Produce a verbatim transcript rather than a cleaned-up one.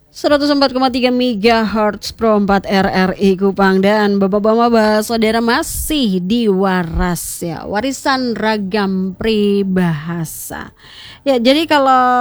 seratus empat koma tiga megahertz Pro empat R R I Kupang. Dan bapak-bapak saudara masih di Waras ya, warisan ragam pribahasa. Ya, jadi kalau